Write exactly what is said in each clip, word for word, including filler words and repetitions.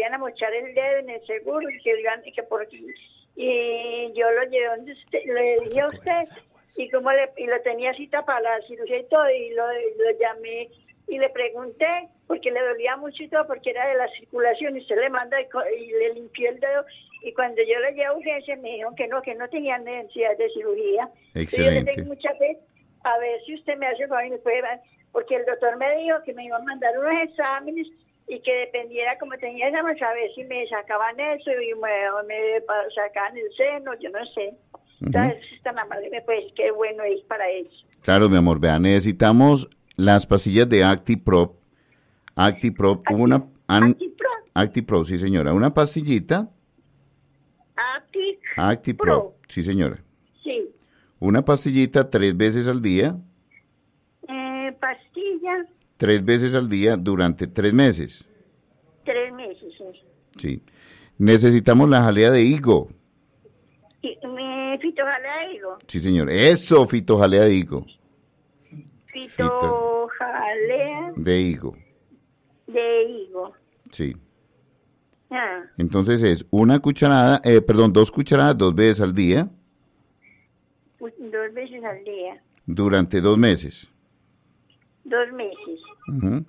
iban a mochar el dedo en el seguro y que, iban, y que por y yo lo llevé donde usted, le dije a usted y como le y lo tenía cita para la cirugía y todo y lo, lo llamé y le pregunté porque le dolía mucho y todo porque era de la circulación y usted le manda y, y le limpió el dedo y cuando yo le llevé a urgencia me dijeron que no, que no tenía necesidad de cirugía. Excelente. Yo le tengo mucha fe a ver si usted me hace favor y me puede ver, porque el doctor me dijo que me iba a mandar unos exámenes y que dependiera como tenía exámenes a ver si me sacaban eso y me, me sacaban el seno, yo no sé. Entonces, uh-huh. Esta amable me puede decir qué bueno es para eso. Claro, mi amor, vea, necesitamos las pastillas de ActiProp. ActiProp, Acti, una... An, ActiProp. ActiProp, sí señora, una pastillita. Acti, ActiProp, sí señora. Sí. Una pastillita tres veces al día. Eh, pastilla. Tres veces al día durante tres meses. Tres meses, sí. Sí. Necesitamos la jalea de higo. ¿Y, me, fitojalea de higo? Sí, señor. Eso, fitojalea de higo. Fitojalea de higo. De higo. Sí. Ah. Entonces es una cucharada, eh, perdón, dos cucharadas dos veces al día. Dos veces al día. Durante dos meses. Dos meses. Uh-huh.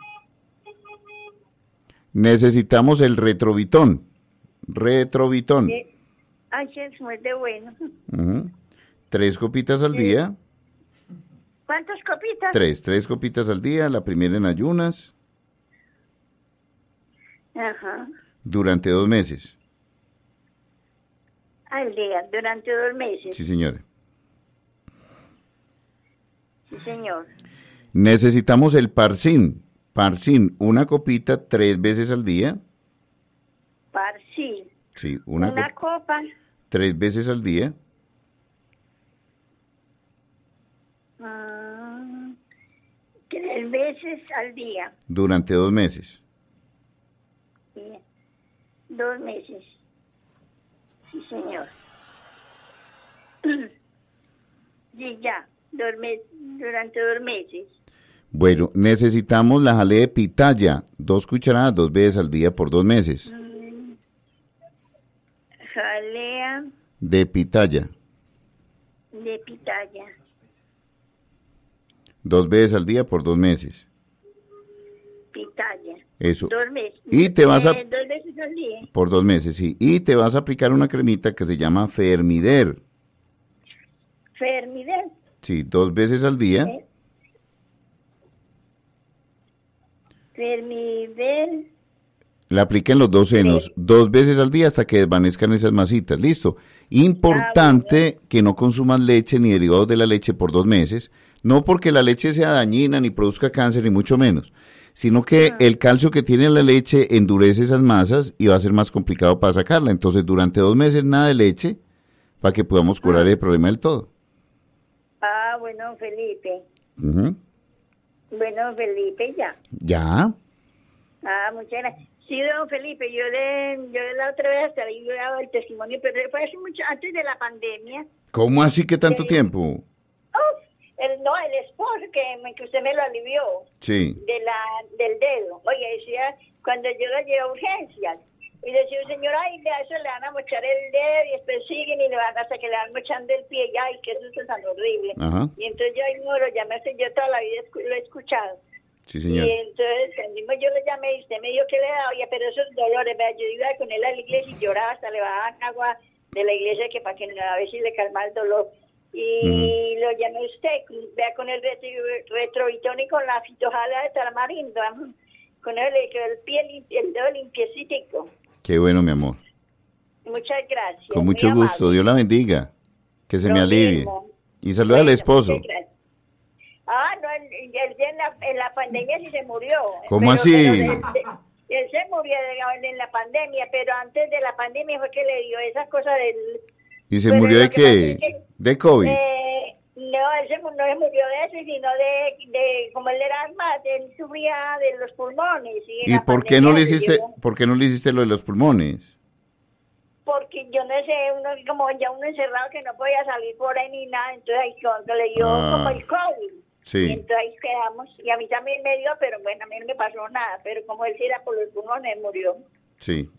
Necesitamos el retrovitón. Retrovitón. Eh, ay, es muy de bueno. Uh-huh. Tres copitas al día. ¿Cuántas copitas? Tres, tres copitas al día, la primera en ayunas. Ajá. Durante dos meses. Al día, durante dos meses. Sí, señora. Sí, señor. Necesitamos el Parsin. Parsin, una copita tres veces al día. Parsin. Sí, una, una co- copa. Tres veces al día. Uh, tres veces al día. Durante dos meses. Sí. Dos meses. Sí, señor. Sí, ya. Dos meses, durante dos meses. Bueno, necesitamos la jalea de pitaya, dos cucharadas, dos veces al día por dos meses. Mm, jalea de pitaya. De pitaya. Dos veces al día por dos meses. Pitaya. Eso. Dos meses. Y te vas a... Eh, dos veces al día. Por dos meses, sí. Y te vas a aplicar una cremita que se llama Fermider. Fermider. Sí, dos veces al día. ¿Eh? Fermider. La aplica en los dos senos, sí. Dos veces al día hasta que desvanezcan esas masitas. Listo. Importante ah, bueno. que no consumas leche ni derivados de la leche por dos meses. No porque la leche sea dañina ni produzca cáncer ni mucho menos, sino que ah. el calcio que tiene la leche endurece esas masas y va a ser más complicado para sacarla. Entonces, durante dos meses nada de leche para que podamos curar ah. el problema del todo. Ah, bueno, Felipe. Uh-huh. Bueno, Felipe, ya. ¿Ya? Ah, muchas gracias. Sí, don Felipe, yo le, yo la otra vez hasta le he dado el testimonio, pero fue hace mucho, antes de la pandemia. ¿Cómo así que tanto el, tiempo? Oh, el, no, el esposo que, que usted me lo alivió. Sí. De la, del dedo. Oye, decía, cuando yo la llevé a urgencias, y decía, señor, ay, de eso le van a mochar el dedo, y después siguen y le van hasta que le van mochando el pie, y ay, que eso es tan horrible. Ajá. Y entonces yo ignoro, ya me hace, yo toda la vida lo he escuchado. Sí, señor. Y entonces, cuando yo le llamé y usted me dijo que le daba, oye, pero esos dolores, vea, yo iba con él a la iglesia y lloraba, hasta le bajaban agua de la iglesia que para que a ver si le calmaba el dolor. Y uh-huh. lo llamé usted, vea, con el retrovitón y con la fitojalea de tamarindo, con el, el pie, el dedo limpiecito. Qué bueno, mi amor. Muchas gracias. Con mucho gusto, amable. Dios la bendiga, que se lo me alivie. Mismo. Y saluda bueno, al esposo. Ah, no, él, él en, la, en la pandemia sí se murió. ¿Cómo pero, así? Pero de, de, él se murió de, en la pandemia, pero antes de la pandemia fue que le dio esas cosas del... ¿Y se murió de qué? Que, ¿De COVID? Eh, no, él se, no se murió de eso, sino de, de como él era más, él sufría de los pulmones. ¿Y, ¿Y por qué no le hiciste, por qué no le hiciste lo de los pulmones? Porque yo no sé, uno como ya uno encerrado que no podía salir por ahí ni nada, entonces ahí cuando le dio ah. como el COVID. Sí. Y entonces ahí quedamos, y a mí también me dio, pero bueno, a mí no me pasó nada, pero como él sí era por los pulmones, murió. Sí,